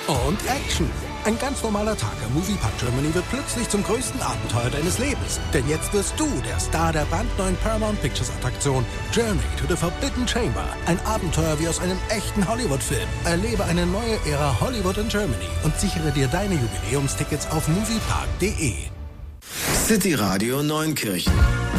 und Action. Ein ganz normaler Tag am Moviepark Germany wird plötzlich zum größten Abenteuer deines Lebens. Denn jetzt wirst du der Star der brandneuen Paramount Pictures Attraktion Journey to the Forbidden Chamber. Ein Abenteuer wie aus einem echten Hollywood-Film. Erlebe eine neue Ära Hollywood in Germany und sichere dir deine Jubiläumstickets auf moviepark.de. City Radio Neunkirchen